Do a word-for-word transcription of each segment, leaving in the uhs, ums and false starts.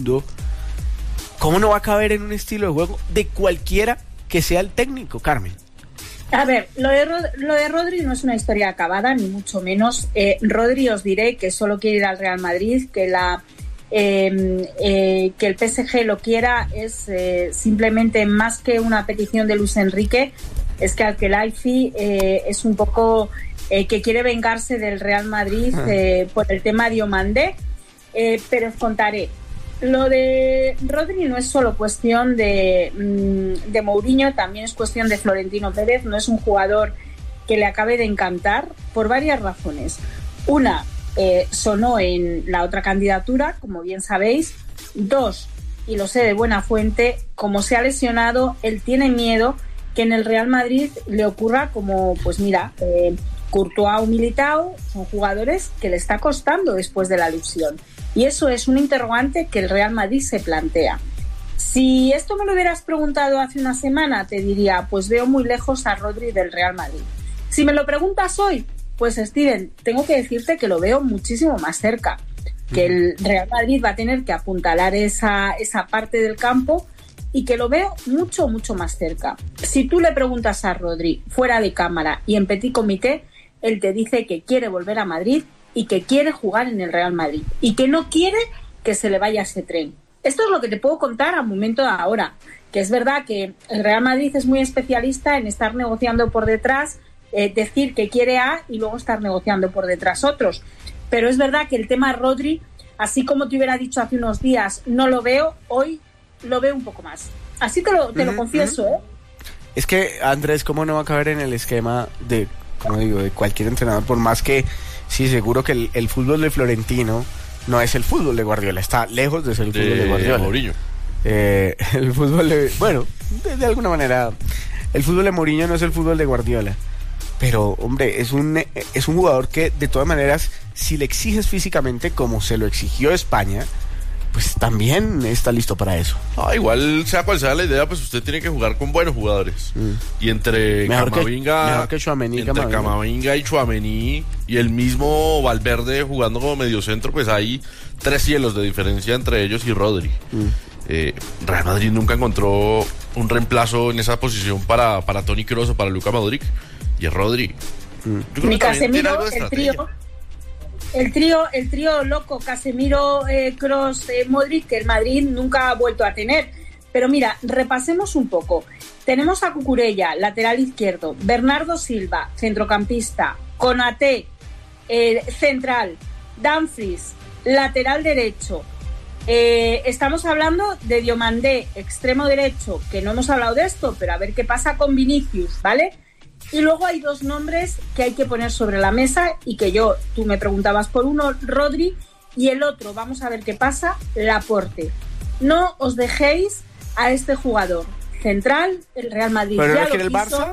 mundo, ¿cómo no va a caber en un estilo de juego de cualquiera que sea el técnico, Carmen? A ver, lo de, Rod- lo de Rodri no es una historia acabada, ni mucho menos. Eh, Rodri, os diré que solo quiere ir al Real Madrid, que la eh, eh, que el P S G lo quiera es eh, simplemente más que una petición de Luis Enrique, es que Al-Khelaifi eh, es un poco eh, que quiere vengarse del Real Madrid eh, por el tema Diomandé, eh, pero os contaré. Lo de Rodri no es solo cuestión de, de Mourinho, también es cuestión de Florentino Pérez. No es un jugador que le acabe de encantar por varias razones. Una, eh, sonó en la otra candidatura, como bien sabéis. Dos, y lo sé de buena fuente, como se ha lesionado, él tiene miedo que en el Real Madrid le ocurra como, pues mira, eh, Courtois o Militao, son jugadores que le está costando después de la lesión. Y eso es un interrogante que el Real Madrid se plantea. Si esto me lo hubieras preguntado hace una semana, te diría, pues veo muy lejos a Rodri del Real Madrid. Si me lo preguntas hoy, pues Steven, tengo que decirte que lo veo muchísimo más cerca, que el Real Madrid va a tener que apuntalar esa, esa parte del campo y que lo veo mucho, mucho más cerca. Si tú le preguntas a Rodri fuera de cámara y en petit comité, él te dice que quiere volver a Madrid y que quiere jugar en el Real Madrid y que no quiere que se le vaya ese tren. Esto es lo que te puedo contar al momento de ahora, que es verdad que el Real Madrid es muy especialista en estar negociando por detrás, eh, decir que quiere A y luego estar negociando por detrás otros. Pero es verdad que el tema Rodri, así como te hubiera dicho hace unos días, no lo veo, hoy lo veo un poco más. Así te lo, te lo uh-huh, confieso, uh-huh. ¿eh? Es que, Andrés, ¿cómo no va a caber en el esquema de, como digo, de cualquier entrenador? Por más que sí, seguro que el, el fútbol de Florentino no es el fútbol de Guardiola, está lejos de ser el fútbol de, de Guardiola. Mourinho. Eh, el fútbol de, bueno, de, de alguna manera, el fútbol de Mourinho no es el fútbol de Guardiola. Pero, hombre, es un, es un jugador que, de todas maneras, si le exiges físicamente, como se lo exigió España, pues también está listo para eso. Ah, igual, sea cual sea la idea, pues usted tiene que jugar con buenos jugadores. Mm. Y entre mejor Camavinga, que, mejor que Tchouaméni, entre Camavinga. Camavinga y Tchouaméni y el mismo Valverde jugando como mediocentro, pues hay tres cielos de diferencia entre ellos y Rodri. Mm. Eh, Real Madrid nunca encontró un reemplazo en esa posición para, para Toni Kroos o para Luka Modric. Y es Rodri. Mm. Yo creo que Casemiro, el trío, el trío, el trío loco, Casemiro, eh, Kroos, eh, Modric, que el Madrid nunca ha vuelto a tener. Pero mira, repasemos un poco. Tenemos a Cucurella, lateral izquierdo, Bernardo Silva, centrocampista, Konaté, eh, central, Dumfries, lateral derecho. Eh, estamos hablando de Diomandé, extremo derecho, que no hemos hablado de esto, pero a ver qué pasa con Vinicius, ¿vale? Y luego hay dos nombres que hay que poner sobre la mesa y que yo, tú me preguntabas por uno, Rodri, y el otro, vamos a ver qué pasa, Laporte. No os dejéis a este jugador central, el Real Madrid. ¿Pero ya no quiere lo el quiso. Barça?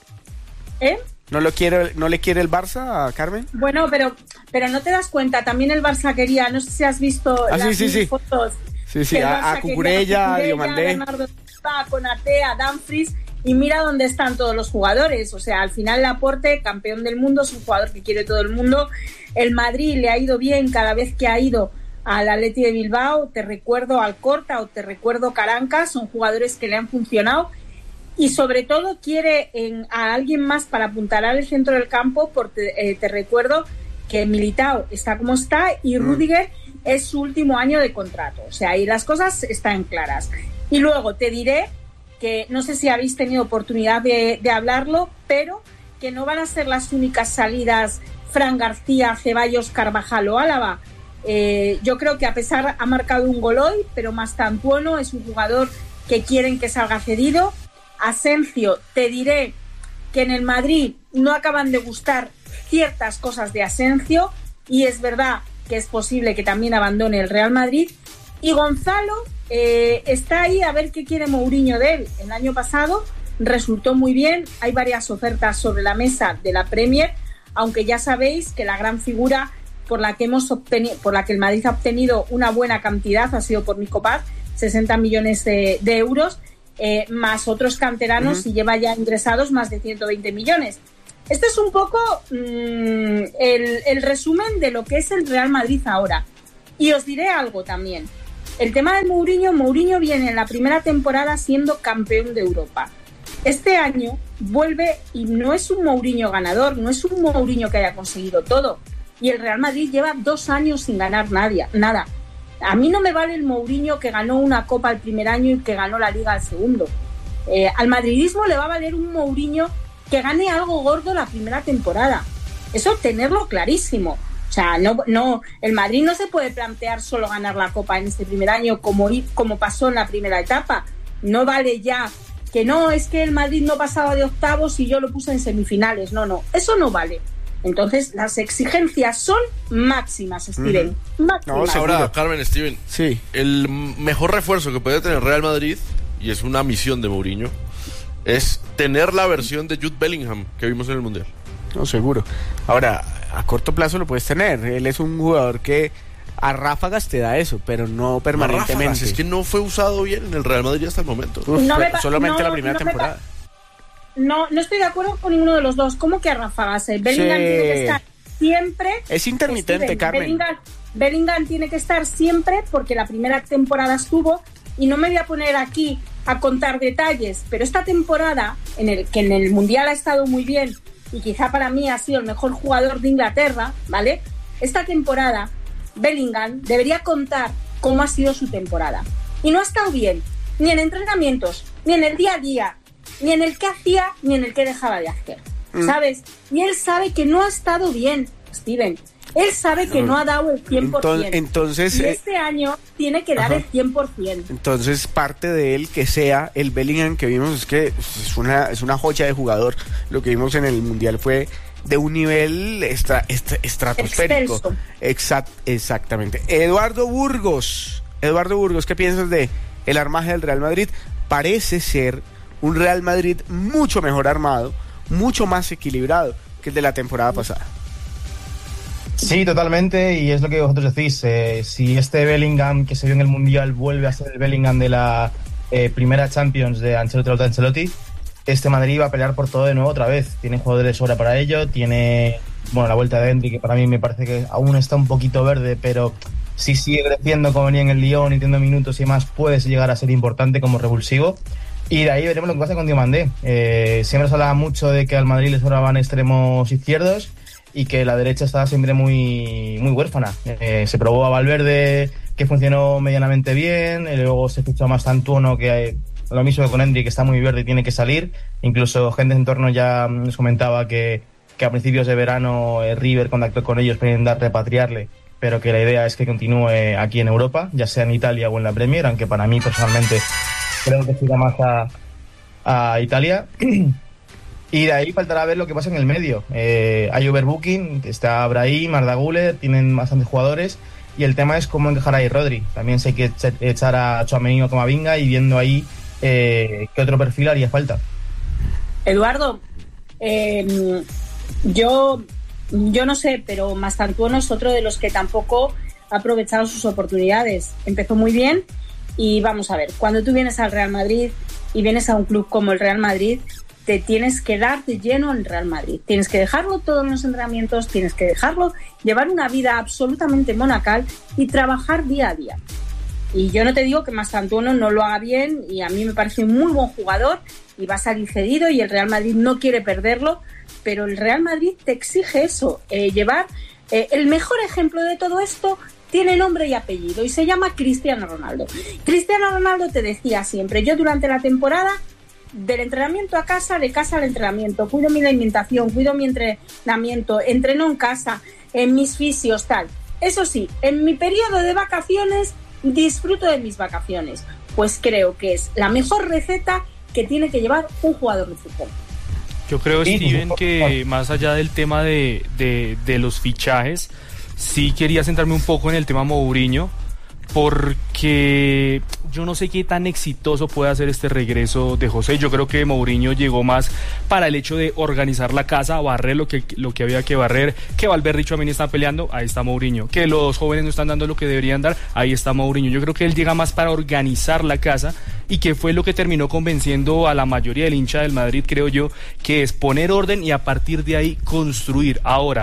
¿Eh? ¿No lo quiere, no le quiere el Barça a Carmen? Bueno, pero, pero no te das cuenta, también el Barça quería, no sé si has visto ah, las sí, sí, sí. fotos. Sí, sí, a, a Cucurella, a Diomandé, Bernardo Silva, Konaté, a Dumfries. Y mira dónde están todos los jugadores. O sea, al final Laporte, campeón del mundo, es un jugador que quiere todo el mundo. El Madrid le ha ido bien cada vez que ha ido al Atleti de Bilbao. Te recuerdo Alcorta o te recuerdo Caranca. Son jugadores que le han funcionado. Y sobre todo quiere en, a alguien más para apuntalar el centro del campo. Porque eh, te recuerdo que Militao está como está y Rüdiger mm. es su último año de contrato. O sea, ahí las cosas están claras. Y luego te diré que no sé si habéis tenido oportunidad de, de hablarlo, pero que no van a ser las únicas salidas Fran García, Ceballos, Carvajal o Álava. Eh, yo creo que a pesar ha marcado un gol hoy, pero Mastantuono es un jugador que quieren que salga cedido. Asensio, te diré que en el Madrid no acaban de gustar ciertas cosas de Asensio y es verdad que es posible que también abandone el Real Madrid. Y Gonzalo eh, está ahí a ver qué quiere Mourinho de él. El año pasado resultó muy bien, hay varias ofertas sobre la mesa de la Premier, aunque ya sabéis que la gran figura por la que hemos obtenido, por la que el Madrid ha obtenido una buena cantidad ha sido por Nico Paz, sesenta millones de, de euros, eh, más otros canteranos uh-huh. y lleva ya ingresados más de ciento veinte millones. Este es un poco mmm, el, el resumen de lo que es el Real Madrid ahora. Y os diré algo también. el tema del Mourinho, Mourinho viene en la primera temporada siendo campeón de Europa. Este año vuelve y no es un Mourinho ganador, no es un Mourinho que haya conseguido todo. Y el Real Madrid lleva dos años sin ganar nadie, nada. A mí no me vale el Mourinho que ganó una Copa el primer año y que ganó la Liga el segundo. Eh, al madridismo le va a valer un Mourinho que gane algo gordo la primera temporada. Eso tenerlo clarísimo. O sea, no, no, el Madrid no se puede plantear solo ganar la Copa en este primer año como, como pasó en la primera etapa. No vale ya que no, es que el Madrid no pasaba de octavos y yo lo puse en semifinales. No, no, eso no vale. Entonces, las exigencias son máximas, Steven. Uh-huh. Máximas. No, ahora, Carmen, Steven, sí. El mejor refuerzo que puede tener Real Madrid, y es una misión de Mourinho, es tener la versión de Jude Bellingham que vimos en el Mundial. No, seguro. Ahora, a corto plazo lo puedes tener. Él es un jugador que a ráfagas te da eso, pero no permanentemente. Ráfagas, es que no fue usado bien en el Real Madrid hasta el momento. Uf, no me, solamente no, la primera no temporada. No, no estoy de acuerdo con ninguno de los dos. ¿Cómo que a ráfagas? Bellingham sí. tiene que estar siempre. Es intermitente, Steven, Carmen. Bellingham, Bellingham tiene que estar siempre porque la primera temporada estuvo, y no me voy a poner aquí a contar detalles, pero esta temporada, en el que en el Mundial ha estado muy bien y quizá para mí ha sido el mejor jugador de Inglaterra, ¿vale? Esta temporada Bellingham debería contar cómo ha sido su temporada. Y no ha estado bien, ni en entrenamientos, ni en el día a día, ni en el que hacía, ni en el que dejaba de hacer, ¿sabes? Y él sabe que no ha estado bien, Steven. Él sabe que no ha dado el cien por ciento. Entonces, y este eh, año tiene que dar ajá. el cien por ciento. Entonces, parte de él que sea el Bellingham que vimos es que es una, es una joya de jugador. Lo que vimos en el Mundial fue de un nivel estra, estra, estratosférico. Exact, exactamente. Eduardo Burgos. Eduardo Burgos, ¿qué piensas de el armaje del Real Madrid? Parece ser un Real Madrid mucho mejor armado, mucho más equilibrado que el de la temporada pasada. Sí, totalmente, y es lo que vosotros decís. Eh, si este Bellingham que se vio en el Mundial vuelve a ser el Bellingham de la eh, primera Champions de Ancelotti, Ancelotti, este Madrid va a pelear por todo de nuevo otra vez. Tiene jugadores de sobra para ello, tiene bueno la vuelta de Endrick, que para mí me parece que aún está un poquito verde, pero si sigue creciendo como venía en el Lyon y teniendo minutos y demás, puede llegar a ser importante como revulsivo. Y de ahí veremos lo que pasa con Diomandé. Eh, siempre se hablaba mucho de que al Madrid le sobraban extremos izquierdos y que la derecha estaba siempre muy muy huérfana. Eh, se probó a Valverde, que funcionó medianamente bien, y luego se fichó a Mastantuono, que hay, lo mismo que con Endrick, que está muy verde y tiene que salir. Incluso gente en torno ya nos comentaba que, que a principios de verano eh, River contactó con ellos para intentar repatriarle, pero que la idea es que continúe aquí en Europa, ya sea en Italia o en la Premier, aunque para mí personalmente creo que siga más a, a Italia. Y de ahí faltará ver lo que pasa en el medio. Eh, hay overbooking, está Brahim, Arda Güler, tienen bastantes jugadores, y el tema es cómo encajar ahí Rodri. También sé que echar a Tchouaméni o Camavinga y viendo ahí eh, qué otro perfil haría falta. Eduardo, eh, yo, yo no sé, pero Mastantuono es otro de los que tampoco ha aprovechado sus oportunidades. Empezó muy bien y vamos a ver, cuando tú vienes al Real Madrid y vienes a un club como el Real Madrid, te tienes que dar de lleno al Real Madrid. Tienes que dejarlo todo en los entrenamientos, tienes que dejarlo, llevar una vida absolutamente monacal y trabajar día a día. Y yo no te digo que Mastantuono no lo haga bien, y a mí me parece un muy buen jugador y va a salir cedido y el Real Madrid no quiere perderlo, pero el Real Madrid te exige eso, eh, llevar... Eh, el mejor ejemplo de todo esto tiene nombre y apellido y se llama Cristiano Ronaldo. Cristiano Ronaldo te decía siempre, yo durante la temporada... del entrenamiento a casa, de casa al entrenamiento, cuido mi alimentación, cuido mi entrenamiento, entreno en casa, en mis fisios, tal. Eso sí, en mi periodo de vacaciones disfruto de mis vacaciones. Pues creo que es la mejor receta que tiene que llevar un jugador de fútbol. Yo creo, Steven, que más allá del tema de, de, de los fichajes, sí quería centrarme un poco en el tema Mourinho, porque yo no sé qué tan exitoso puede ser este regreso de José. Yo creo que Mourinho llegó más para el hecho de organizar la casa, barrer lo que, lo que había que barrer, que Valverde y Tchouaméni están peleando, ahí está Mourinho, que los jóvenes no están dando lo que deberían dar, ahí está Mourinho. Yo creo que él llega más para organizar la casa, y que fue lo que terminó convenciendo a la mayoría del hincha del Madrid, creo yo, que es poner orden y a partir de ahí construir. Ahora,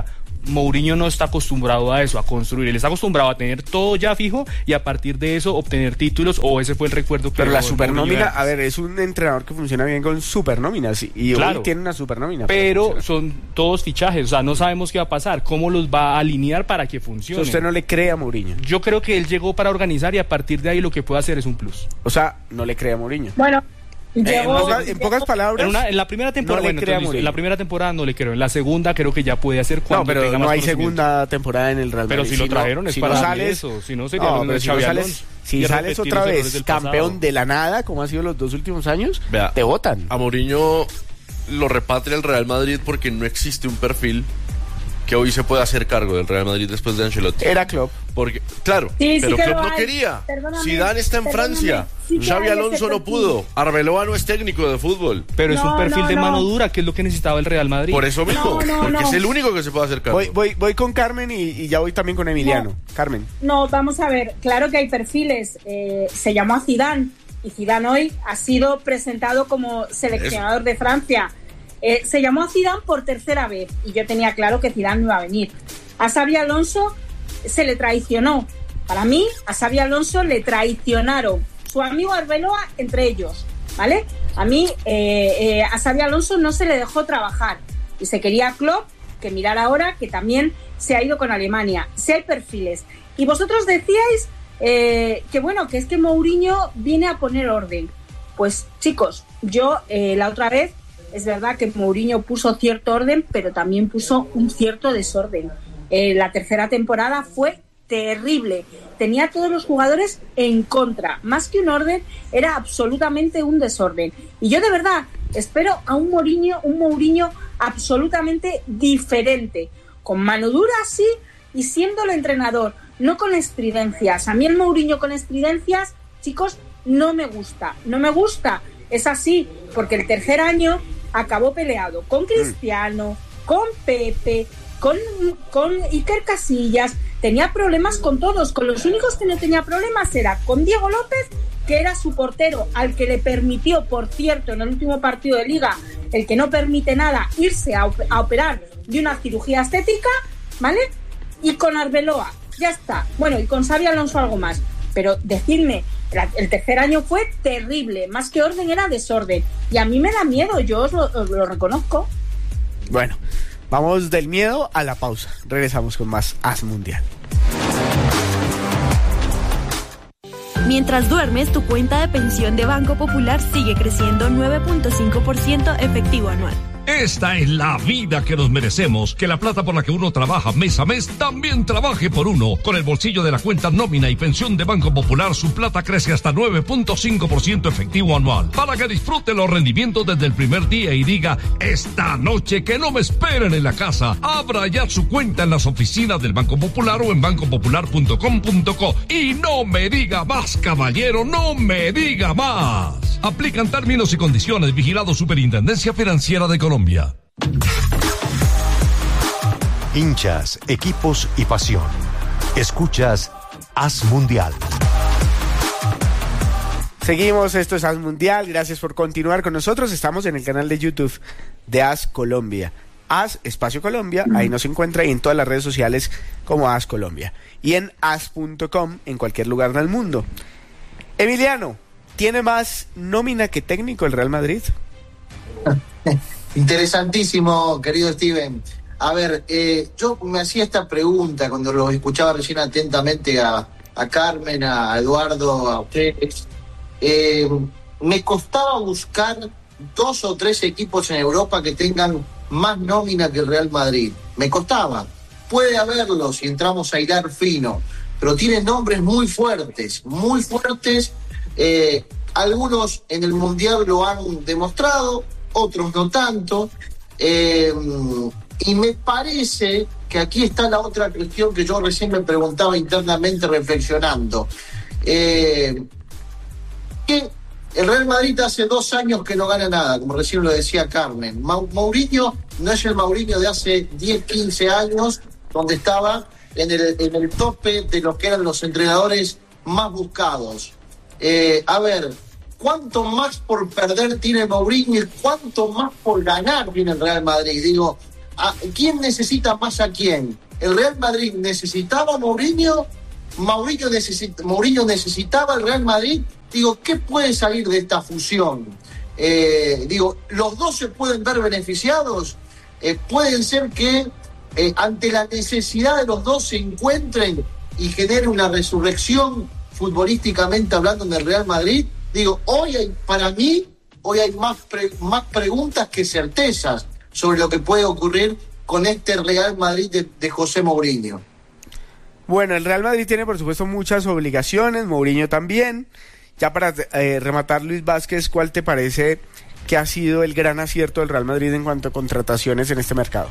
Mourinho no está acostumbrado a eso, a construir. Él está acostumbrado a tener todo ya fijo y a partir de eso obtener títulos, o ese fue el recuerdo que... Pero la dejó supernómina, Mourinho. a ver, es un entrenador que funciona bien con supernóminas y, y Claro. hoy tiene una supernómina. Pero son todos fichajes, o sea, no sabemos qué va a pasar, cómo los va a alinear para que O funcione. sea, usted no le cree a Mourinho. Yo creo que él llegó para organizar y a partir de ahí lo que puede hacer es un plus. O sea, no le cree a Mourinho. Bueno, Eh, llegó, en, pocas, en pocas palabras... En, una- en la primera temporada, no le bueno, cree a entonces, Mourinho. en la primera temporada no le creo, en la segunda creo que ya puede hacer cuando No, pero tenga no más hay conocimiento. segunda temporada en el Real Madrid. Pero si lo trajeron es si para no darle sales, eso, si no sería no, lo pero de si Xavi no sales, Alonso si y sales repetir otra los errores vez del campeón pasado. de la nada, como ha sido los dos últimos años, Vea, te votan. A Mourinho lo repatria el Real Madrid porque no existe un perfil que hoy se pueda hacer cargo del Real Madrid después de Ancelotti. Era Klopp. Porque, claro, Sí, sí pero que Klopp lo no hay. quería. Perdóname, Zidane está en perdóname, Francia. sí que Xavi hay ese Alonso no perfil. pudo. Arbeloa no es técnico de fútbol. Pero es un No, perfil no, de no. mano dura, que es lo que necesitaba el Real Madrid. Por eso mismo, No, no, porque no. es el único que se puede hacer cargo. Voy, voy, voy con Carmen y, y ya voy también con Emiliano. No. Carmen. No, vamos a ver, claro que hay perfiles. Eh, se llamó a Zidane y Zidane hoy ha sido presentado como seleccionador de Francia. Eh, se llamó a Zidane por tercera vez y yo tenía claro que Zidane no iba a venir. A Xabi Alonso se le traicionó. Para mí, a Xabi Alonso le traicionaron su amigo Arbeloa entre ellos, ¿vale? A mí, eh, eh, a Xabi Alonso no se le dejó trabajar y se quería a Klopp, que mirar ahora que también se ha ido con Alemania. Si hay perfiles. Y vosotros decíais eh, que bueno, que es que Mourinho viene a poner orden. Pues chicos, yo eh, la otra vez, es verdad que Mourinho puso cierto orden, pero también puso un cierto desorden. Eh, la tercera temporada fue terrible. Tenía a todos los jugadores en contra. Más que un orden, era absolutamente un desorden. Y yo de verdad espero a un Mourinho, un Mourinho absolutamente diferente. Con mano dura, sí, y siendo el entrenador, no con estridencias. A mí el Mourinho con estridencias, chicos, no me gusta. No me gusta. Es así, porque el tercer año acabó peleado con Cristiano, con Pepe, con, con Iker Casillas. Tenía problemas con todos. Con los únicos que no tenía problemas era con Diego López, que era su portero, al que le permitió, por cierto, en el último partido de Liga, el que no permite nada, irse a, a operar de una cirugía estética, ¿vale? Y con Arbeloa, ya está. Bueno, y con Xabi Alonso algo más. Pero decidme, la, el tercer año fue terrible. Más que orden era desorden. Y a mí me da miedo, yo os lo, os lo reconozco. Bueno, vamos del miedo a la pausa. Regresamos con más As Mundial. Mientras duermes, tu cuenta de pensión de Banco Popular sigue creciendo nueve punto cinco por ciento efectivo anual. Esta es la vida que nos merecemos, que la plata por la que uno trabaja mes a mes también trabaje por uno. Con el bolsillo de la cuenta nómina y pensión de Banco Popular, su plata crece hasta nueve punto cinco por ciento efectivo anual, para que disfrute los rendimientos desde el primer día y diga, esta noche que no me esperen en la casa. Abra ya su cuenta en las oficinas del Banco Popular o en banco popular punto com punto co. Y no me diga más, caballero, no me diga más. Aplican términos y condiciones. Vigilado Superintendencia Financiera de Colombia. Hinchas, equipos y pasión. Escuchas As Mundial. Seguimos, esto es As Mundial. Gracias por continuar con nosotros. Estamos en el canal de YouTube de As Colombia. As Espacio Colombia, ahí nos encuentra, y en todas las redes sociales como As Colombia. Y en as punto com en cualquier lugar del mundo. Emiliano, ¿tiene más nómina que técnico el Real Madrid? Interesantísimo, querido Steven. A ver, eh, yo me hacía esta pregunta cuando lo escuchaba recién atentamente a, a Carmen, a Eduardo, a ustedes. Eh, me costaba buscar dos o tres equipos en Europa que tengan más nómina que el Real Madrid. Me costaba. Puede haberlo si entramos a hilar fino, pero tienen nombres muy fuertes, muy fuertes. Eh, algunos en el Mundial lo han demostrado, otros no tanto, eh, y me parece que aquí está la otra cuestión que yo recién me preguntaba internamente reflexionando. Eh, que el Real Madrid hace dos años que no gana nada, como recién lo decía Carmen. Ma- Mourinho no es el Mourinho de hace diez, quince años, donde estaba en el, en el tope de los que eran los entrenadores más buscados. Eh, a ver, ¿cuánto más por perder tiene Mourinho y cuánto más por ganar tiene el Real Madrid? Digo, ¿a quién necesita más a quién? ¿El Real Madrid necesitaba a Mourinho? ¿Mourinho, necesit- Mourinho necesitaba al Real Madrid? Digo, ¿qué puede salir de esta fusión? Eh, digo, ¿los dos se pueden ver beneficiados? Eh, ¿Pueden ser que eh, ante la necesidad de los dos se encuentren y genere una resurrección futbolísticamente hablando en el Real Madrid? Digo, hoy hay, para mí, hoy hay más, pre, más preguntas que certezas sobre lo que puede ocurrir con este Real Madrid de, de José Mourinho. Bueno, el Real Madrid tiene por supuesto muchas obligaciones, Mourinho también. Ya para eh, rematar, Luis Vázquez, ¿cuál te parece que ha sido el gran acierto del Real Madrid en cuanto a contrataciones en este mercado?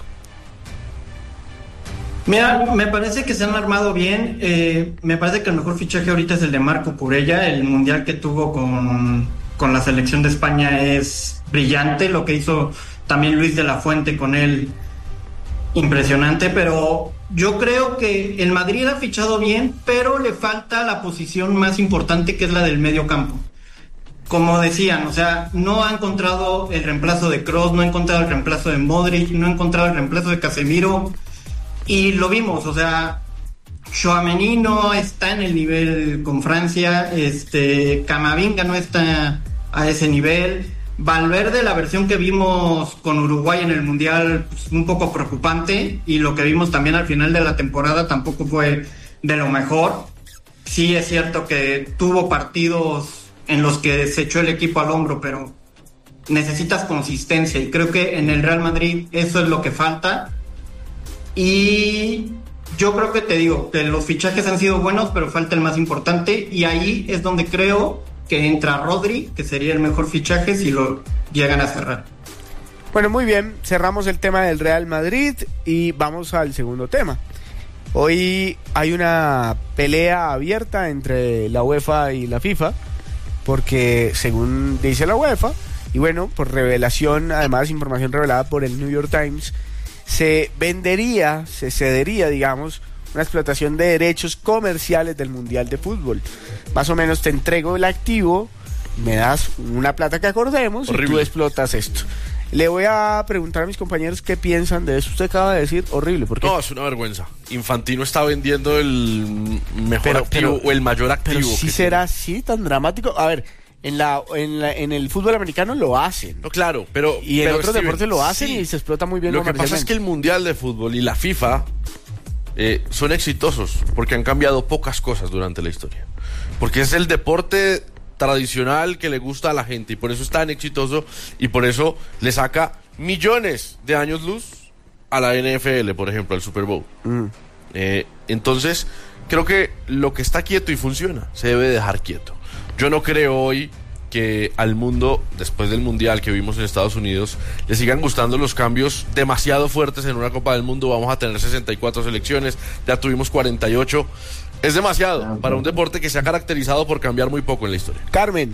Mira, me parece que se han armado bien. Eh, me parece que el mejor fichaje ahorita es el de Marco Kurella. El mundial que tuvo con, con la selección de España es brillante. Lo que hizo también Luis de la Fuente con él, impresionante. Pero yo creo que el Madrid ha fichado bien, pero le falta la posición más importante, que es la del medio campo. Como decían, o sea, no ha encontrado el reemplazo de Kroos, no ha encontrado el reemplazo de Modric, no ha encontrado el reemplazo de Casemiro. Y lo vimos, o sea, Tchouaméni no está en el nivel con Francia, este Camavinga no está a ese nivel, Valverde, la versión que vimos con Uruguay en el Mundial, pues, un poco preocupante, y lo que vimos también al final de la temporada tampoco fue de lo mejor. Sí es cierto que tuvo partidos en los que se echó el equipo al hombro, pero necesitas consistencia, y creo que en el Real Madrid eso es lo que falta. Y yo creo que te digo que los fichajes han sido buenos, pero falta el más importante, y ahí es donde creo que entra Rodri, que sería el mejor fichaje si lo llegan a cerrar. Bueno, muy bien, cerramos el tema del Real Madrid y vamos al segundo tema. Hoy hay una pelea abierta entre la UEFA y la FIFA, porque según dice la UEFA, y bueno, por revelación, además información revelada por el New York Times, se vendería, se cedería, digamos, una explotación de derechos comerciales del Mundial de Fútbol. Más o menos te entrego el activo, me das una plata que acordemos. Horrible. Y tú explotas esto. Le voy a preguntar a mis compañeros qué piensan de eso. Usted acaba de decir horrible. ¿Por qué? No, es una vergüenza. Infantino está vendiendo el mejor pero, activo pero, o el mayor activo. Pero sí será así tan dramático. A ver, en la, en la en el fútbol americano lo hacen. No, claro, pero y en pero otros Steven, deportes lo hacen sí, y se explota muy bien. Lo que pasa es que el Mundial de Fútbol y la FIFA eh, son exitosos porque han cambiado pocas cosas durante la historia. Porque es el deporte tradicional que le gusta a la gente y por eso es tan exitoso y por eso le saca millones de años luz a la N F L, por ejemplo, al Super Bowl. Mm. Eh, entonces, creo que lo que está quieto y funciona se debe dejar quieto. Yo no creo hoy que al mundo, después del Mundial que vimos en Estados Unidos, le sigan gustando los cambios demasiado fuertes en una Copa del Mundo. Vamos a tener sesenta y cuatro selecciones, ya tuvimos cuarenta y ocho. Es demasiado para un deporte que se ha caracterizado por cambiar muy poco en la historia. Carmen.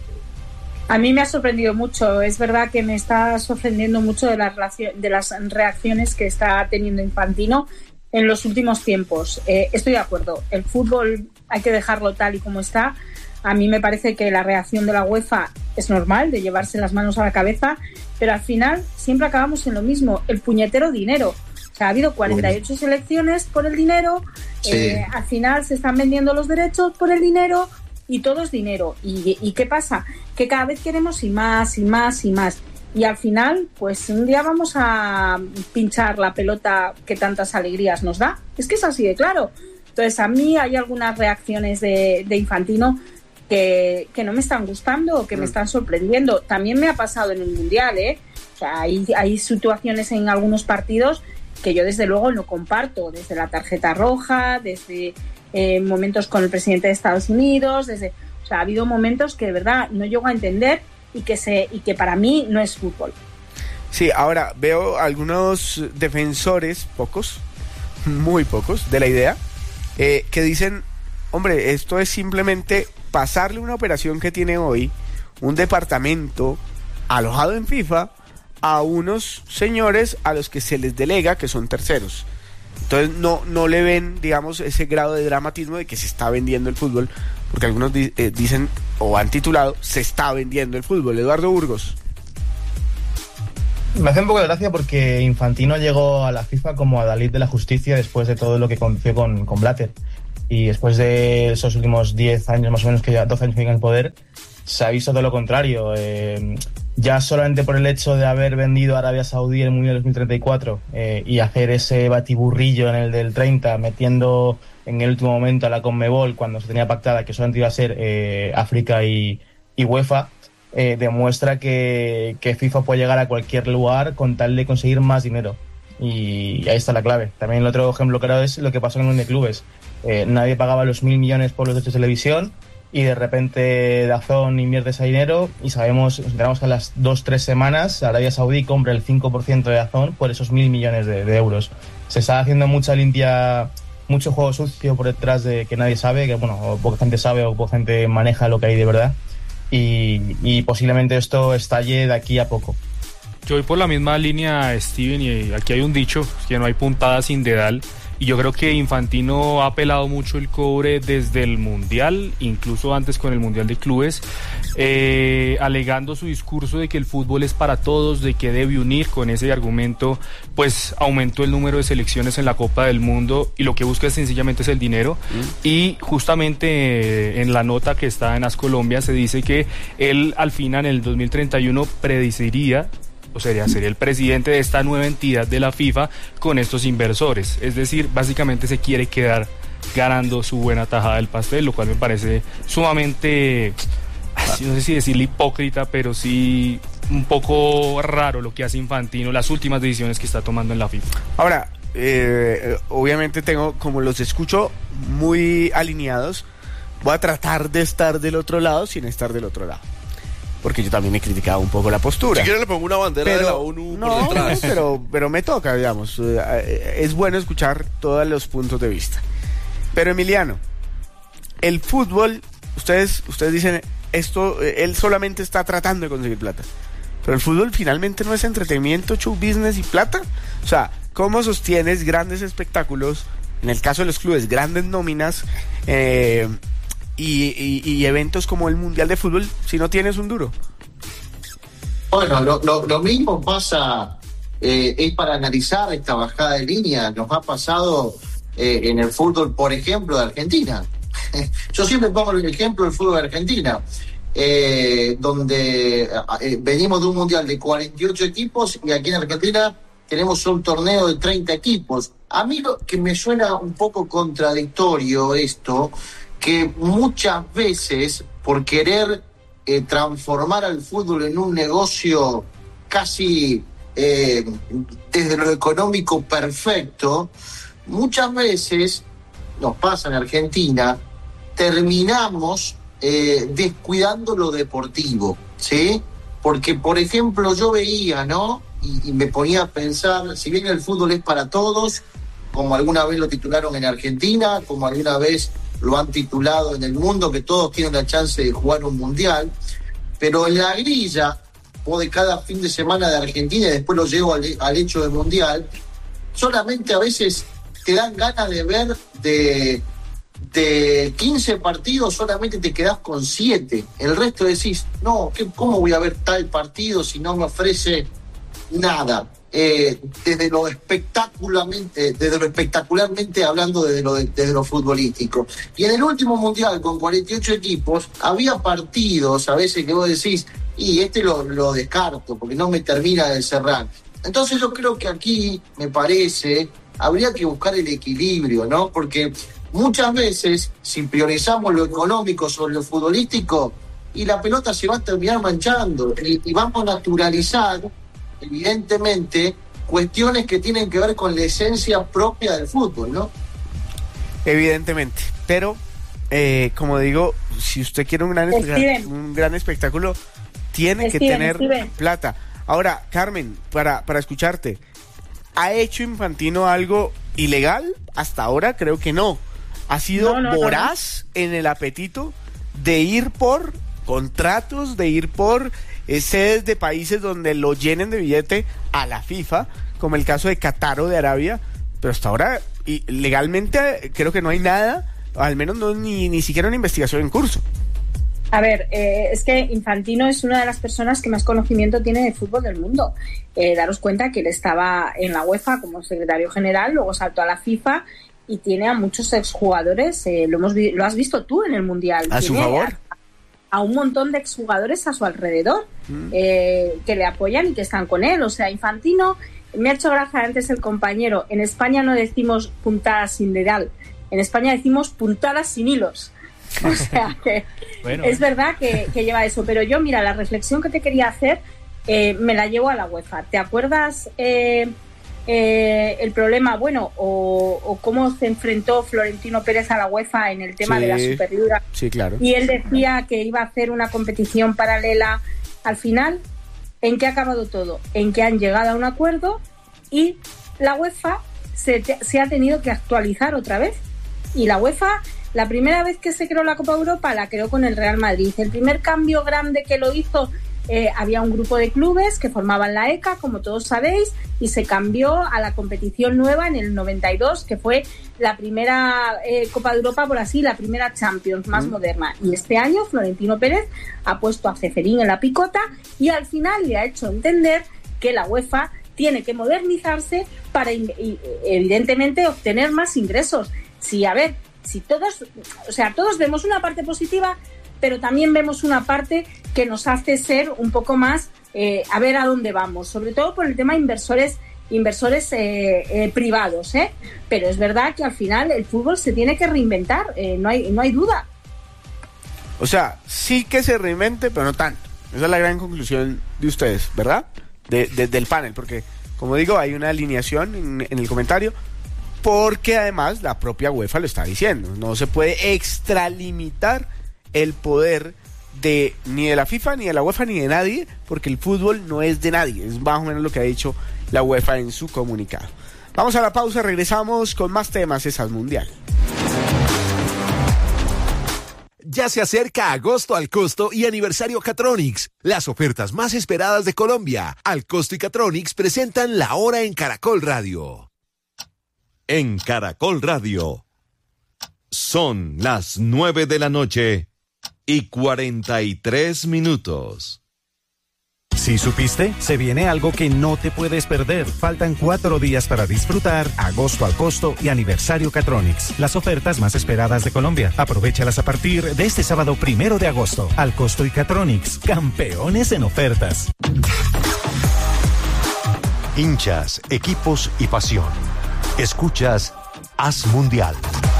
A mí me ha sorprendido mucho. Es verdad que me está sorprendiendo mucho de las, de las reacciones que está teniendo Infantino en los últimos tiempos. Eh, estoy de acuerdo. El fútbol hay que dejarlo tal y como está. A mí me parece que la reacción de la UEFA es normal, de llevarse las manos a la cabeza, pero al final siempre acabamos en lo mismo, el puñetero dinero. O sea, ha habido cuarenta y ocho Uy. selecciones por el dinero, sí. eh, al final se están vendiendo los derechos por el dinero y todo es dinero. ¿Y, y qué pasa? Que cada vez queremos y más y más y más. Y al final, pues un día vamos a pinchar la pelota que tantas alegrías nos da. Es que es así de claro. Entonces, a mí hay algunas reacciones de, de Infantino Que, que no me están gustando o que me están sorprendiendo. También me ha pasado en el Mundial, ¿eh? O sea, hay, hay situaciones en algunos partidos que yo desde luego no comparto, desde la tarjeta roja, desde eh, momentos con el presidente de Estados Unidos, desde, o sea, ha habido momentos que de verdad no llego a entender y que se y que para mí no es fútbol. Sí, ahora veo algunos defensores, pocos, muy pocos, de la idea, eh, que dicen, hombre, esto es simplemente pasarle una operación que tiene hoy un departamento alojado en FIFA a unos señores a los que se les delega que son terceros. Entonces no, no le ven, digamos, ese grado de dramatismo de que se está vendiendo el fútbol, porque algunos di- eh, dicen o han titulado se está vendiendo el fútbol. Eduardo Burgos. Me hace un poco de gracia porque Infantino llegó a la FIFA como adalid de la justicia después de todo lo que aconteció con, con Blatter. Y después de esos últimos diez años, más o menos, que ya doce años que en el poder, se ha visto todo lo contrario. Eh, ya solamente por el hecho de haber vendido a Arabia Saudí el Mundial dos mil treinta y cuatro eh, y hacer ese batiburrillo en el del treinta, metiendo en el último momento a la Conmebol cuando se tenía pactada que solamente iba a ser eh, África y, y UEFA, Eh, demuestra que, que FIFA puede llegar a cualquier lugar con tal de conseguir más dinero. Y ahí está la clave. También el otro ejemplo claro es lo que pasó en el Mundial de Clubes. Eh, nadie pagaba los mil millones por los derechos de televisión y de repente DAZN invierte ese dinero y sabemos, nos enteramos que a las dos tres semanas Arabia Saudí compra el cinco por ciento de DAZN por esos mil millones de, de euros. Se está haciendo mucha limpia, mucho juego sucio por detrás de que nadie sabe, que bueno, o poca gente sabe o poca gente maneja lo que hay de verdad. Y, y posiblemente esto estalle de aquí a poco. Yo voy por la misma línea, Steven, y aquí hay un dicho, que no hay puntada sin dedal, y yo creo que Infantino ha pelado mucho el cobre desde el Mundial, incluso antes con el Mundial de Clubes, eh, alegando su discurso de que el fútbol es para todos, de que debe unir. Con ese argumento, pues aumentó el número de selecciones en la Copa del Mundo, y lo que busca es sencillamente es el dinero, mm. y justamente eh, en la nota que está en AS Colombia se dice que él al final, en el dos mil treinta y uno, predeciría, o sería ser el presidente de esta nueva entidad de la FIFA con estos inversores. Es decir, básicamente se quiere quedar ganando su buena tajada del pastel, lo cual me parece sumamente, no sé si decirle hipócrita, pero sí un poco raro lo que hace Infantino, las últimas decisiones que está tomando en la FIFA. Ahora, eh, obviamente tengo, como los escucho muy alineados, voy a tratar de estar del otro lado sin estar del otro lado, porque yo también he criticado un poco la postura. Si quieres le pongo una bandera pero, de la ONU no, por detrás. Pero, pero me toca, digamos. Es bueno escuchar todos los puntos de vista. Pero Emiliano, el fútbol, ustedes, ustedes dicen, esto, él solamente está tratando de conseguir plata. Pero el fútbol finalmente no es entretenimiento, show business y plata. O sea, ¿cómo sostienes grandes espectáculos? En el caso de los clubes, grandes nóminas, eh... Y, y, y eventos como el Mundial de Fútbol si no tienes un duro. Bueno, lo, lo, lo mismo pasa, eh, es para analizar esta bajada de línea. Nos ha pasado eh, en el fútbol, por ejemplo, de Argentina. Yo siempre pongo el ejemplo del fútbol de Argentina, eh, donde eh, venimos de un Mundial de cuarenta y ocho equipos y aquí en Argentina tenemos un torneo de treinta equipos. A mí lo que me suena un poco contradictorio esto, que muchas veces por querer eh, transformar al fútbol en un negocio casi eh, desde lo económico perfecto, muchas veces, nos pasa en Argentina, terminamos eh, descuidando lo deportivo, ¿sí? Porque, por ejemplo, yo veía, ¿no? Y, y me ponía a pensar, si bien el fútbol es para todos, como alguna vez lo titularon en Argentina, como alguna vez lo han titulado en el mundo, que todos tienen la chance de jugar un mundial, pero en la grilla o de cada fin de semana de Argentina, y después lo llevo al, al hecho del mundial, solamente a veces te dan ganas de ver de, de quince partidos, solamente te quedás con siete. El resto decís, no, ¿qué, ¿cómo voy a ver tal partido si no me ofrece nada? Eh, desde lo espectacularmente, desde lo espectacularmente hablando desde lo, de, desde lo futbolístico. Y en el último mundial con cuarenta y ocho equipos había partidos a veces que vos decís, y este lo, lo descarto porque no me termina de cerrar. Entonces yo creo que aquí, me parece, habría que buscar el equilibrio, ¿no? Porque muchas veces, si priorizamos lo económico sobre lo futbolístico, y la pelota se va a terminar manchando, y, y vamos a naturalizar evidentemente cuestiones que tienen que ver con la esencia propia del fútbol, ¿no? Evidentemente, pero eh, como digo, si usted quiere un gran, espe- un gran espectáculo, tiene Steven, que tener Steven. plata. Ahora, Carmen, para, para escucharte, ¿ha hecho Infantino algo ilegal? Hasta ahora creo que no. Ha sido no, no, voraz no, no. en el apetito de ir por contratos, de ir por eh, sedes de países donde lo llenen de billete a la FIFA, como el caso de Qatar o de Arabia, pero hasta ahora y legalmente creo que no hay nada, al menos no ni, ni siquiera una investigación en curso. A ver, eh, es que Infantino es una de las personas que más conocimiento tiene de fútbol del mundo. Eh, daros cuenta que él estaba en la UEFA como secretario general, luego saltó a la FIFA y tiene a muchos exjugadores, eh, lo, hemos vi- lo has visto tú en el Mundial. ¿A Tiene su favor? A, a un montón de exjugadores a su alrededor mm. eh, que le apoyan y que están con él. O sea, Infantino, me ha hecho gracia antes el compañero, en España no decimos puntadas sin dedal, en España decimos puntadas sin hilos. O sea, que bueno, es verdad que, que lleva eso. Pero yo, mira, la reflexión que te quería hacer eh, me la llevo a la UEFA. ¿Te acuerdas eh, eh, el problema, bueno, o, o cómo se enfrentó Florentino Pérez a la UEFA en el tema sí, de la Superliga? Sí, claro. Y él decía que iba a hacer una competición paralela. Al final, ¿en qué ha acabado todo? En que han llegado a un acuerdo y la UEFA se, te, se ha tenido que actualizar otra vez. Y la UEFA... La primera vez que se creó la Copa Europa la creó con el Real Madrid. El primer cambio grande que lo hizo, eh, había un grupo de clubes que formaban la E C A, como todos sabéis, y se cambió a la competición nueva en el noventa y dos, que fue la primera eh, Copa de Europa, por así, la primera Champions más mm. moderna. Y este año Florentino Pérez ha puesto a Ceferín en la picota y al final le ha hecho entender que la UEFA tiene que modernizarse para, evidentemente, obtener más ingresos. Sí, a ver... Si todos, o sea, todos vemos una parte positiva, pero también vemos una parte que nos hace ser un poco más eh, a ver a dónde vamos, sobre todo por el tema de inversores, inversores eh, eh, privados, ¿eh? Pero es verdad que al final el fútbol se tiene que reinventar, eh, no hay, no hay duda. O sea, sí que se reinvente, pero no tanto. Esa es la gran conclusión de ustedes, ¿verdad? De, de, del panel, porque como digo, hay una alineación en, en el comentario. Porque además la propia UEFA lo está diciendo. No se puede extralimitar el poder de ni de la FIFA, ni de la UEFA, ni de nadie, porque el fútbol no es de nadie. Es más o menos lo que ha dicho la UEFA en su comunicado. Vamos a la pausa, regresamos con más temas. Esa es Mundial. Ya se acerca agosto al costo y aniversario Catronics, las ofertas más esperadas de Colombia. Al costo y Catronics presentan La Hora en Caracol Radio. En Caracol Radio, son las nueve de la noche y cuarenta y tres minutos. ¿Sí supiste? Se viene algo que no te puedes perder. Faltan cuatro días para disfrutar agosto al costo y aniversario Catronics, las ofertas más esperadas de Colombia. Aprovéchalas a partir de este sábado primero de agosto. Al costo y Catronics, campeones en ofertas. Hinchas, equipos y pasión. Escuchas Haz Mundial.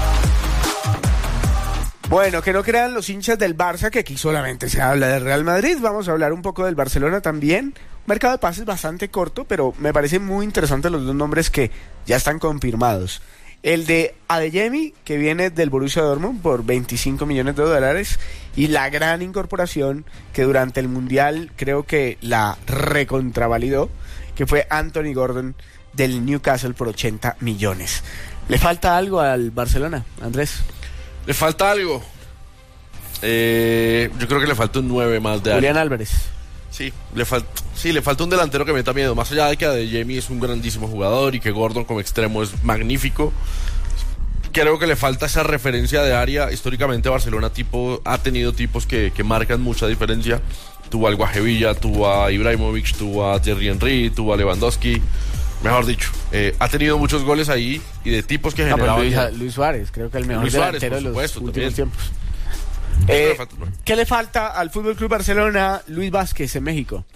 Bueno, que no crean los hinchas del Barça que aquí solamente se habla del Real Madrid. Vamos a hablar un poco del Barcelona también. Un mercado de pases bastante corto, pero me parecen muy interesantes los dos nombres que ya están confirmados. El de Adeyemi, que viene del Borussia Dortmund por veinticinco millones de dólares, y la gran incorporación que durante el Mundial creo que la recontravalidó, que fue Anthony Gordon del Newcastle por ochenta millones. ¿Le falta algo al Barcelona, Andrés? Le falta algo. Eh, yo creo que le falta un nueve más de Julián área. Álvarez. Sí, le falta, sí, le falta un delantero que meta miedo. Más allá de que Adeyemi es un grandísimo jugador y que Gordon como extremo es magnífico, creo que le falta esa referencia de área. Históricamente Barcelona tipo, ha tenido tipos que, que marcan mucha diferencia. Tuvo al Guajevilla, tuvo a Ibrahimovic, tuvo a Thierry Henry, tuvo a Lewandowski. Mejor dicho, eh, ha tenido muchos goles ahí y de tipos que no, generaban... Luis, Luis Últimos creo que el mejor Luis Suárez, delantero de los supuesto, últimos también. tiempos. Eh, ¿Qué le falta al Fútbol Club Barcelona, Luis Vázquez, en México?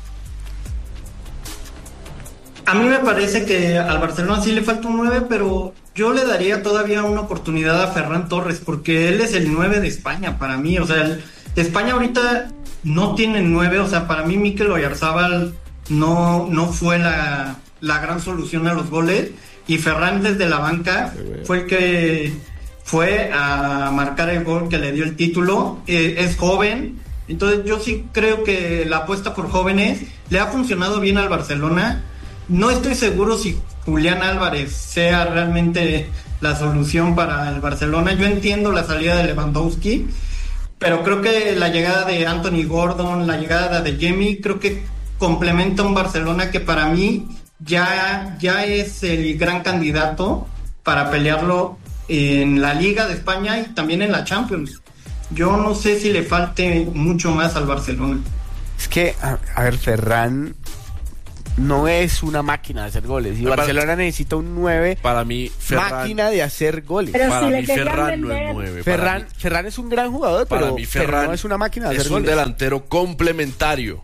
A mí me parece que al Barcelona sí le falta un nueve, pero yo le daría todavía una oportunidad a Ferran Torres, porque él es el nueve de España para mí. O sea, el, España ahorita no tiene nueve, o sea, para mí Mikel Oyarzabal no, no fue la, la gran solución a los goles, y Ferran desde la banca fue el que fue a marcar el gol que le dio el título. Eh, es joven, entonces yo sí creo que la apuesta por jóvenes le ha funcionado bien al Barcelona. No estoy seguro si Julián Álvarez sea realmente la solución para el Barcelona. Yo entiendo la salida de Lewandowski, pero creo que la llegada de Anthony Gordon, la llegada de Adeyemi, creo que complementa un Barcelona que para mí ya, ya es el gran candidato para pelearlo en la Liga de España y también en la Champions. yo no sé si le falte mucho más al Barcelona. Es que, a, a ver, Ferran no es una máquina de hacer goles. Y Para- Barcelona necesita un nueve, Para mí, Ferran, máquina de hacer goles. Pero para si le mí querían Ferran no vender- es nueve. para Ferran, mí. Ferran es un gran jugador, Para pero, mí pero Ferran no es una máquina de es hacer un goles. delantero complementario.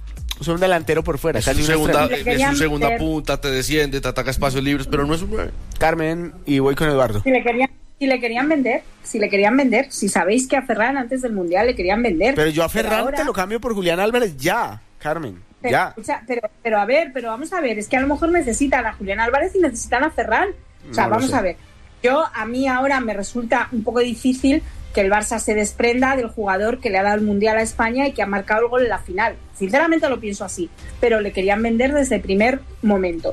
Es un delantero por fuera. Es casi su un segunda, extremo. Le es querían su segunda meter- punta, te desciende, te ataca espacios libres, pero no es un nueve. Carmen, y voy con Eduardo. Si le querían, si le querían vender, si le querían vender, si sabéis que a Ferran antes del Mundial le querían vender. Pero yo a Ferran ahora- te lo cambio por Julián Álvarez ya, Carmen. Pero, Ya. escucha, pero, pero a ver, pero vamos a ver, es que a lo mejor necesitan a Julián Álvarez y necesitan a Ferran. O sea, No lo vamos sé. a ver. Yo, a mí ahora me resulta un poco difícil que el Barça se desprenda del jugador que le ha dado el Mundial a España y que ha marcado el gol en la final. Sinceramente lo pienso así, pero le querían vender desde el primer momento.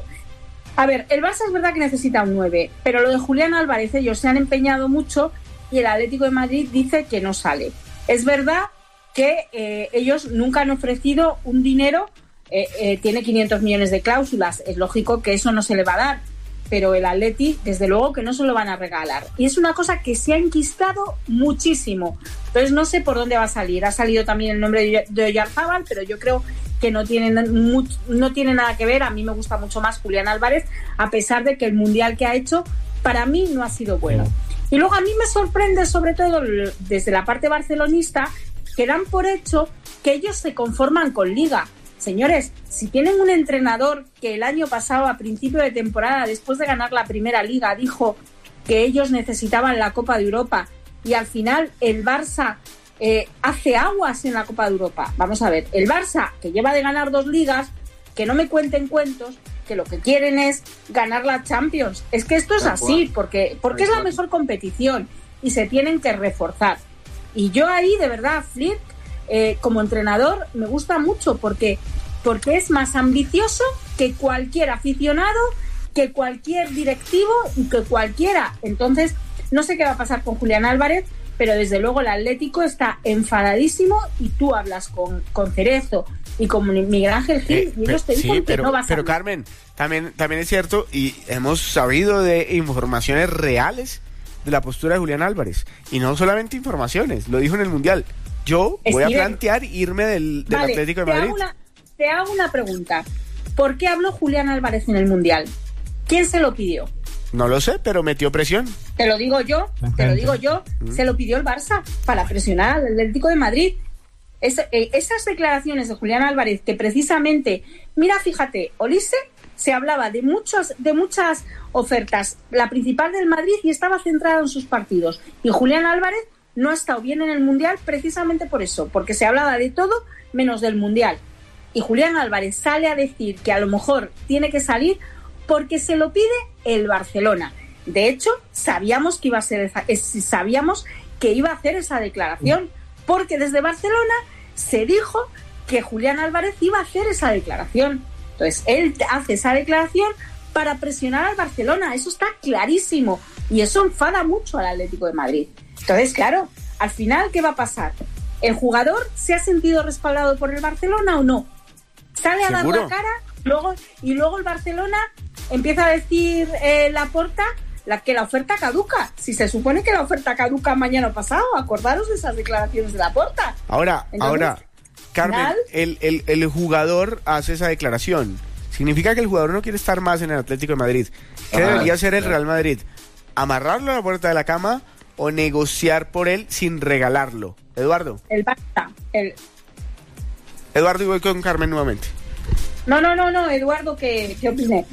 A ver, el Barça es verdad que necesita un nueve, pero lo de Julián Álvarez, ellos se han empeñado mucho y el Atlético de Madrid dice que no sale. Es verdad que eh, ellos nunca han ofrecido un dinero, eh, eh, tiene quinientos millones de cláusulas, es lógico que eso no se le va a dar, pero el Atleti, desde luego que no se lo van a regalar. Y es una cosa que se ha enquistado muchísimo. Entonces no sé por dónde va a salir. Ha salido también el nombre de Oyarzábal, pero yo creo que no tiene, much- no tiene nada que ver. A mí me gusta mucho más Julián Álvarez, a pesar de que el Mundial que ha hecho, para mí no ha sido bueno. Y luego a mí me sorprende, sobre todo desde la parte barcelonista, que dan por hecho que ellos se conforman con Liga. Señores, si tienen un entrenador que el año pasado, a principio de temporada, después de ganar la primera Liga, dijo que ellos necesitaban la Copa de Europa y al final el Barça eh, hace aguas en la Copa de Europa. Vamos a ver, el Barça, que lleva de ganar dos ligas, que no me cuenten cuentos, que lo que quieren es ganar la Champions. Es que esto es así, porque, porque es la mejor competición y se tienen que reforzar. Y yo ahí, de verdad, Flick, eh, como entrenador, me gusta mucho porque, porque es más ambicioso que cualquier aficionado, que cualquier directivo y que cualquiera. Entonces, no sé qué va a pasar con Julián Álvarez, pero desde luego el Atlético está enfadadísimo y tú hablas con, con Cerezo y con Miguel Ángel Gil Eh, y ellos pe- te dicen sí, que pero, no vas a... pero Carmen, también, también es cierto y hemos sabido de informaciones reales de la postura de Julián Álvarez. Y no solamente informaciones, lo dijo en el Mundial. Yo voy a Steven, plantear irme del, del vale, Atlético de te Madrid. hago una- te hago una pregunta. ¿Por qué habló Julián Álvarez en el Mundial? ¿Quién se lo pidió? No lo sé, pero metió presión. Te lo digo yo, te lo digo yo. Se lo pidió el Barça para presionar al Atlético de Madrid. Es, eh, esas declaraciones de Julián Álvarez que precisamente, mira, fíjate, Olise se hablaba de muchos, de muchas ofertas, la principal del Madrid, y estaba centrada en sus partidos. Y Julián Álvarez no ha estado bien en el Mundial precisamente por eso, porque se hablaba de todo menos del Mundial. Y Julián Álvarez sale a decir que a lo mejor tiene que salir porque se lo pide el Barcelona. De hecho, sabíamos que iba a ser esa, es- sabíamos que iba a hacer esa declaración, porque desde Barcelona se dijo que Julián Álvarez iba a hacer esa declaración. Entonces, él hace esa declaración para presionar al Barcelona. Eso está clarísimo. Y eso enfada mucho al Atlético de Madrid. Entonces, claro, al final, ¿qué va a pasar? ¿El jugador se ha sentido respaldado por el Barcelona o no? Sale a dar ¿Seguro? la cara, luego, y luego el Barcelona empieza a decir eh, Laporta la, que la oferta caduca. Si se supone que la oferta caduca mañana o pasado, acordaros de esas declaraciones de Laporta. Ahora, Entonces, ahora, Carmen, final- el, el, el jugador hace esa declaración. Significa que el jugador no quiere estar más en el Atlético de Madrid. ¿Qué Ah, debería hacer el claro. Real Madrid? ¿Amarrarlo a la puerta de la cama o negociar por él sin regalarlo? Eduardo. El Barça. El... Eduardo, y voy con Carmen nuevamente. No, no, no, no, Eduardo, ¿qué, qué opiné?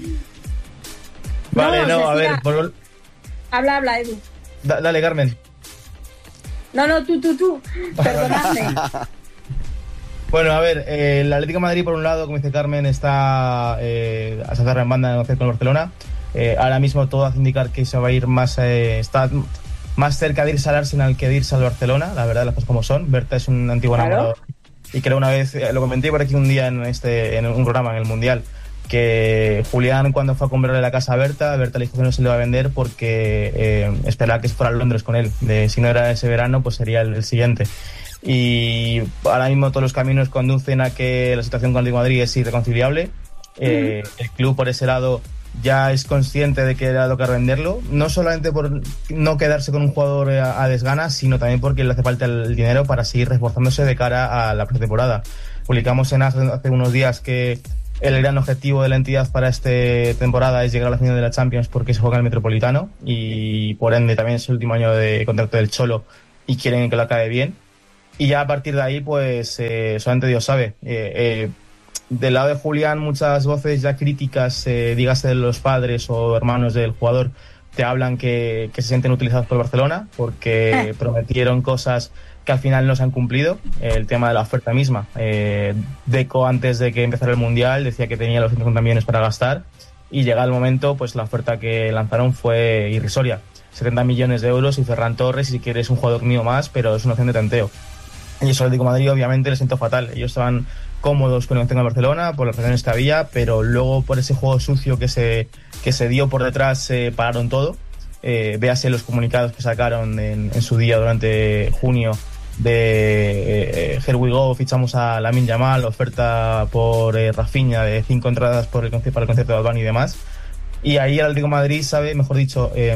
Vale, no, a decía- ver, por- Habla, habla, Edu. da- dale, Carmen. No, no, tú, tú, tú. Perdonadme. Bueno, a ver, eh, el Atlético de Madrid, por un lado, como dice Carmen, está eh, a sacar en banda de negociar con el Barcelona. Eh, ahora mismo todo hace indicar que se va a ir más, eh, está más cerca de irse al Arsenal que de irse al Barcelona, la verdad, las cosas como son. Berta es un antiguo Claro. enamorado. Y creo una vez, eh, lo comenté por aquí un día en, este, en un programa, en el Mundial, que Julián, cuando fue a comprarle la casa a Berta, Berta le dijo que no se le iba a vender porque eh, esperaba que se fuera a Londres con él. De, si no era ese verano, pues sería el, el siguiente. Y ahora mismo todos los caminos conducen a que la situación con el Atlético de Madrid es irreconciliable. Eh, el club por ese lado ya es consciente de que era tocar venderlo, no solamente por no quedarse con un jugador a, a desgana, sino también porque le hace falta el dinero para seguir reforzándose de cara a la pretemporada. Publicamos en hace, hace unos días que el gran objetivo de la entidad para esta temporada es llegar a la final de la Champions porque se juega en el Metropolitano y por ende también es el último año de contrato del Cholo y quieren que lo acabe bien. Y ya a partir de ahí, pues eh, solamente Dios sabe. Eh, eh, del lado de Julián, muchas voces ya críticas, eh, dígase de los padres o hermanos del jugador, te hablan que, que se sienten utilizados por Barcelona porque prometieron cosas que al final no se han cumplido. El tema de la oferta misma. Eh, Deco, antes de que empezara el Mundial, decía que tenía los ciento cincuenta millones para gastar y llegado el momento, pues la oferta que lanzaron fue irrisoria. setenta millones de euros y Ferran Torres, si quieres un jugador mío más, pero es una opción de tanteo. Y eso al Atlético de Madrid obviamente le siento fatal. Ellos estaban cómodos con el que tenga Barcelona por las relaciones que había, pero luego por ese juego sucio que se, que se dio por detrás eh, pararon todo. Eh, véase los comunicados que sacaron en, en su día durante junio de eh, Here We Go, fichamos a Lamine Yamal, oferta por eh, Rafinha de cinco entradas por el, para el concierto de Albán y demás. Y ahí el Atlético de Madrid sabe, mejor dicho, eh,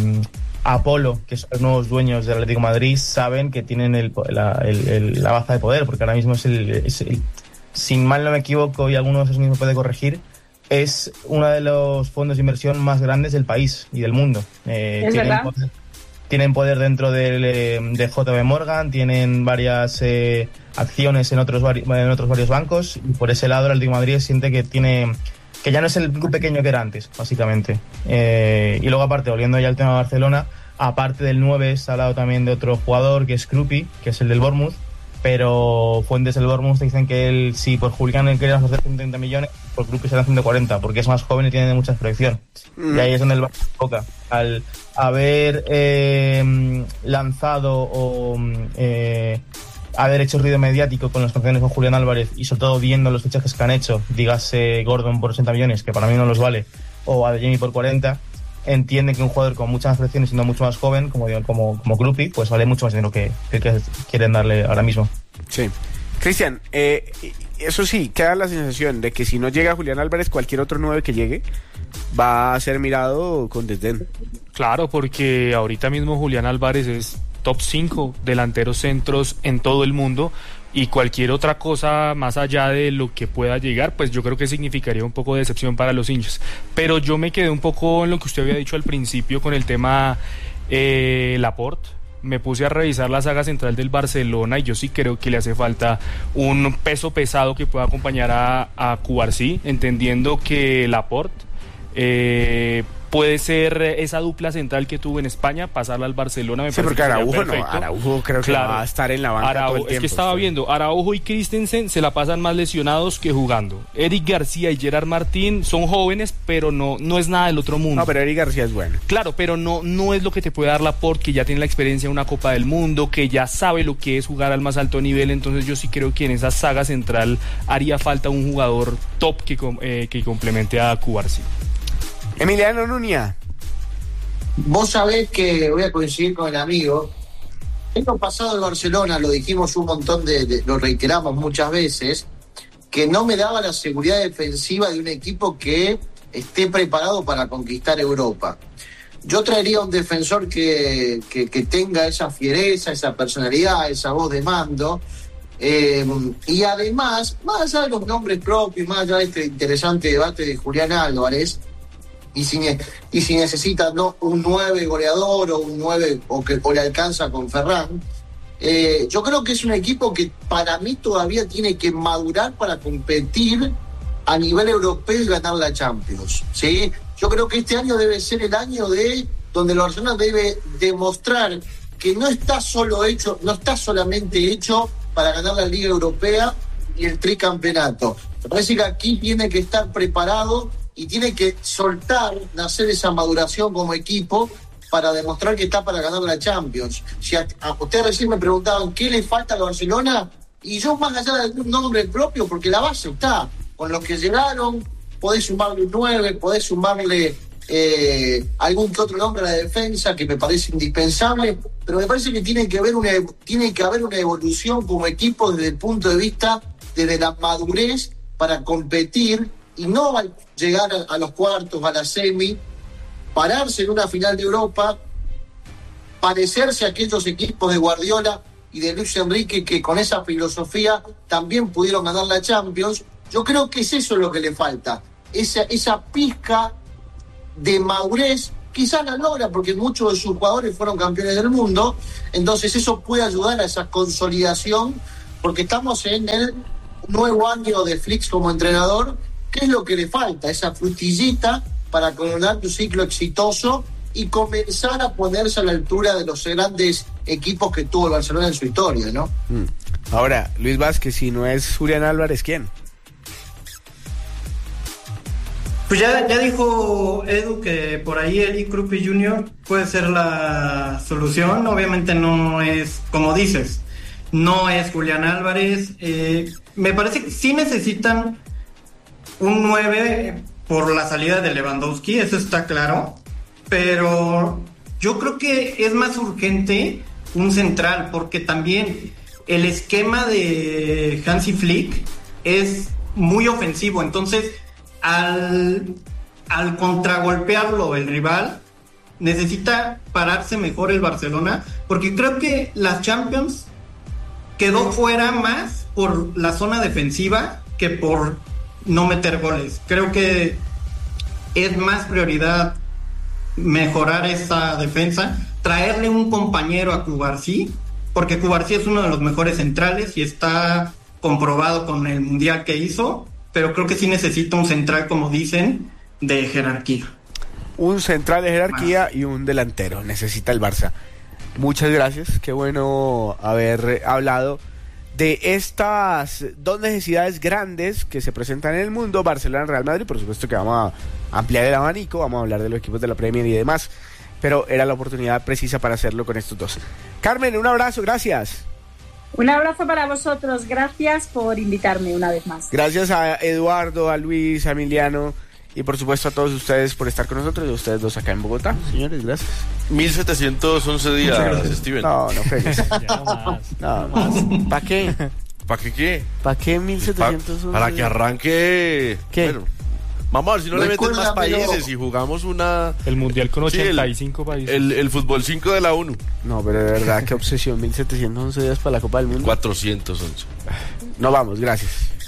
Apolo, que son los nuevos dueños del Atlético de Madrid, saben que tienen el, la, el, el, la baza de poder, porque ahora mismo es el, es el, sin mal no me equivoco y algunos de esos mismos puede corregir, es uno de los fondos de inversión más grandes del país y del mundo. Eh, es tienen verdad. Poder, tienen poder dentro del, de J B Morgan, tienen varias eh, acciones en otros, vari, en otros varios bancos y por ese lado el Atlético de Madrid siente que tiene que ya no es el club pequeño que era antes, básicamente. Eh, y luego aparte, volviendo ya al tema de Barcelona, aparte del nueve, se ha hablado también de otro jugador que es Krupi, que es el del Bournemouth, pero fuentes del Bournemouth dicen que él, si por Julián él quería hacer ciento treinta millones, por Krupi serán ciento cuarenta, porque es más joven y tiene mucha proyección. Mm. Y ahí es donde el Barça toca. Al haber eh, lanzado o eh, haber hecho ruido mediático con las canciones con Julián Álvarez y sobre todo viendo los fichajes que han hecho, dígase Gordon por ochenta millones, que para mí no los vale, o Adeyemi por cuarenta, entienden que un jugador con muchas más proyección y siendo mucho más joven, como como, como Krupi, pues vale mucho más dinero que, que, que quieren darle ahora mismo. Sí. Cristian, eh, eso sí, queda la sensación de que si no llega Julián Álvarez, cualquier otro nueve que llegue va a ser mirado con desdén. Claro, porque ahorita mismo Julián Álvarez es top cinco delanteros centros en todo el mundo y cualquier otra cosa más allá de lo que pueda llegar, pues yo creo que significaría un poco de decepción para los hinchas. Pero yo me quedé un poco en lo que usted había dicho al principio con el tema eh, Laporte. Me puse a revisar la saga central del Barcelona y yo sí creo que le hace falta un peso pesado que pueda acompañar a, a Cubarsí, entendiendo que Laporte eh, puede ser esa dupla central que tuvo en España, pasarla al Barcelona. Me sí, porque Araujo no, Araujo creo claro. que va a estar en la banca Araujo, todo el tiempo. Es que estaba sí. viendo, Araujo y Christensen se la pasan más lesionados que jugando. Eric García y Gerard Martín son jóvenes, pero no, no es nada del otro mundo. No, pero Eric García es bueno. Claro, pero no, no es lo que te puede dar Laporte, que ya tiene la experiencia en una Copa del Mundo, que ya sabe lo que es jugar al más alto nivel. Entonces yo sí creo que en esa saga central haría falta un jugador top que, eh, que complemente a Cubarsí. Emiliano Núñez. Vos sabés que voy a coincidir con el amigo. El año pasado el Barcelona, lo dijimos un montón de, de, lo reiteramos muchas veces, que no me daba la seguridad defensiva de un equipo que esté preparado para conquistar Europa. Yo traería un defensor que, que, que tenga esa fiereza, esa personalidad, esa voz de mando. Eh, y además, más allá de los nombres propios, más allá de este interesante debate de Julián Álvarez, y si, y si necesita no un nueve goleador o un nueve o que o le alcanza con Ferran, eh, yo creo que es un equipo que para mí todavía tiene que madurar para competir a nivel europeo y ganar la Champions, ¿sí? Yo creo que este año debe ser el año de donde el Barcelona debe demostrar que no está solo hecho, no está solamente hecho para ganar la Liga Europea y el tricampeonato. Me parece que aquí tiene que estar preparado y tiene que soltar, nacer esa maduración como equipo para demostrar que está para ganar la Champions. Si a, a ustedes recién me preguntaban qué le falta al Barcelona, y yo más allá de algún nombre propio, porque la base está, con los que llegaron, podés sumarle un nueve, podés sumarle eh, algún que otro nombre a la defensa, que me parece indispensable, pero me parece que tiene que haber una, tiene que haber una evolución como equipo desde el punto de vista, desde la madurez, para competir y no al llegar a, a los cuartos, a la semi, pararse en una final de Europa, parecerse a aquellos equipos de Guardiola y de Luis Enrique que con esa filosofía también pudieron ganar la Champions. Yo creo que es eso lo que le falta, esa, esa pizca de madurez. Quizás la logra porque muchos de sus jugadores fueron campeones del mundo, entonces eso puede ayudar a esa consolidación, porque estamos en el nuevo año de Flick como entrenador. ¿Qué es lo que le falta? Esa frutillita para coronar un ciclo exitoso y comenzar a ponerse a la altura de los grandes equipos que tuvo el Barcelona en su historia, ¿no? Mm. Ahora, Luis Vázquez, si no es Julián Álvarez, ¿quién? Pues ya, ya dijo Edu que por ahí Eli Krupi junior puede ser la solución. Obviamente no es, como dices, no es Julián Álvarez. Eh, me parece que sí necesitan un nueve por la salida de Lewandowski, eso está claro. Pero yo creo que es más urgente un central, porque también el esquema de Hansi Flick es muy ofensivo. Entonces, al, al contragolpearlo el rival, necesita pararse mejor el Barcelona, porque creo que la Champions quedó fuera más por la zona defensiva que por no meter goles. Creo que es más prioridad mejorar esa defensa, traerle un compañero a Cubarsí, porque Cubarsí es uno de los mejores centrales y está comprobado con el mundial que hizo, pero creo que sí necesita un central, como dicen, de jerarquía. Un central de jerarquía y un delantero necesita el Barça. Muchas gracias, qué bueno haber hablado de estas dos necesidades grandes que se presentan en el mundo, Barcelona, Real Madrid. Por supuesto que vamos a ampliar el abanico, vamos a hablar de los equipos de la Premier y demás, pero era la oportunidad precisa para hacerlo con estos dos. Carmen, un abrazo, gracias. Un abrazo para vosotros, gracias por invitarme una vez más. Gracias a Eduardo, a Luis, a Emiliano y por supuesto a todos ustedes por estar con nosotros, y a ustedes dos acá en Bogotá, señores, gracias. mil setecientos once días, Steven. No, no fregues. No, más. ¿Para qué? ¿Para qué qué? ¿Para qué mil setecientos once? Para, para que arranque... ¿Qué? Bueno, vamos a ver si no le meten más países y jugamos una... El mundial con ochenta y cinco sí, el, países. El, el fútbol cinco de la ONU. No, pero de verdad, qué obsesión, mil setecientos once días para la Copa del Mundo. cuatrocientos once. No vamos, gracias.